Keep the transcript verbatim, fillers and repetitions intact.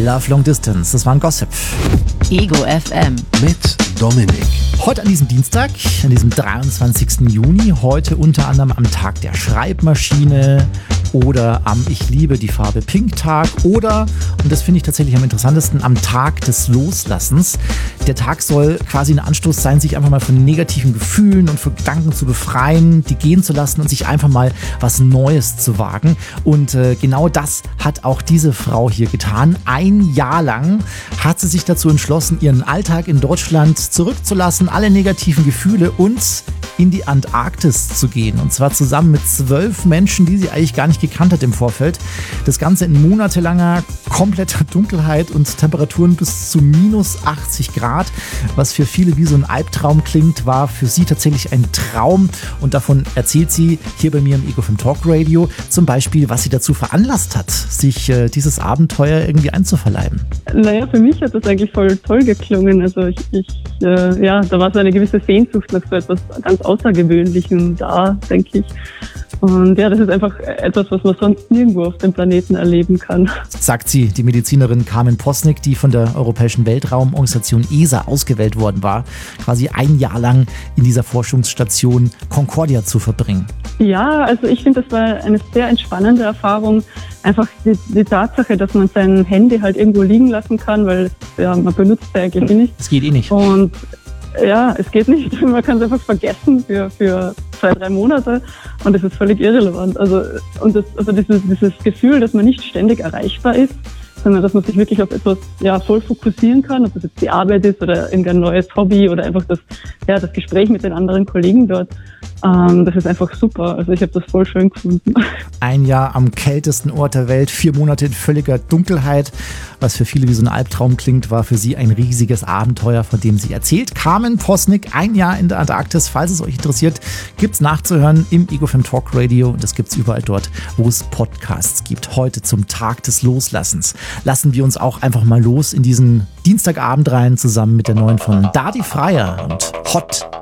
Love Long Distance, das war ein Gossip. Ego F M mit Dominik. Heute an diesem Dienstag, an diesem dreiundzwanzigsten Juni, heute unter anderem am Tag der Schreibmaschine oder am Ich liebe die Farbe Pink Tag oder, und das finde ich tatsächlich am interessantesten, am Tag des Loslassens. Der Tag soll quasi ein Anstoß sein, sich einfach mal von negativen Gefühlen und von Gedanken zu befreien, die gehen zu lassen und sich einfach mal was Neues zu wagen. Und äh, genau das hat auch diese Frau hier getan. Ein Jahr lang hat sie sich dazu entschlossen, ihren Alltag in Deutschland zurückzulassen, alle negativen Gefühle und in die Antarktis zu gehen. Und zwar zusammen mit zwölf Menschen, die sie eigentlich gar nicht gekannt hat im Vorfeld. Das Ganze in monatelanger, kompletter Dunkelheit und Temperaturen bis zu minus achtzig Grad, was für viele wie so ein Albtraum klingt, war für sie tatsächlich ein Traum. Und davon erzählt sie hier bei mir im Ego F M Talk Radio zum Beispiel, was sie dazu veranlasst hat, sich äh, dieses Abenteuer irgendwie einzuverleiben. Naja, für mich hat das eigentlich voll toll geklungen. Also ich, ich äh, ja, da war so eine gewisse Sehnsucht nach so etwas ganz Außergewöhnlichem da, denke ich. Und ja, das ist einfach etwas, was man sonst nirgendwo auf dem Planeten erleben kann. Sagt sie, die Medizinerin Carmen Posnick, die von der Europäischen Weltraumorganisation E S A ausgewählt worden war, quasi ein Jahr lang in dieser Forschungsstation Concordia zu verbringen. Ja, also ich finde, das war eine sehr entspannende Erfahrung. Einfach die, die Tatsache, dass man sein Handy halt irgendwo liegen lassen kann, weil ja, man benutzt es eigentlich nicht. Es geht eh nicht. Und ja, es geht nicht. Man kann es einfach vergessen für, für zwei, drei Monate und das ist völlig irrelevant. Also, und das, also dieses, dieses Gefühl, dass man nicht ständig erreichbar ist, sondern dass man sich wirklich auf etwas ja, voll fokussieren kann, ob das jetzt die Arbeit ist oder irgendein neues Hobby oder einfach das, ja, das Gespräch mit den anderen Kollegen dort. Ähm, das ist einfach super. Also ich habe das voll schön gefunden. Ein Jahr am kältesten Ort der Welt, vier Monate in völliger Dunkelheit. Was für viele wie so ein Albtraum klingt, war für sie ein riesiges Abenteuer, von dem sie erzählt. Carmen Posnick, ein Jahr in der Antarktis. Falls es euch interessiert, gibt's nachzuhören im Ego F M Talk Radio. Und das gibt's überall dort, wo es Podcasts gibt. Heute zum Tag des Loslassens lassen wir uns auch einfach mal los in diesen Dienstagabend rein, zusammen mit der neuen von Dadi Freier und Hot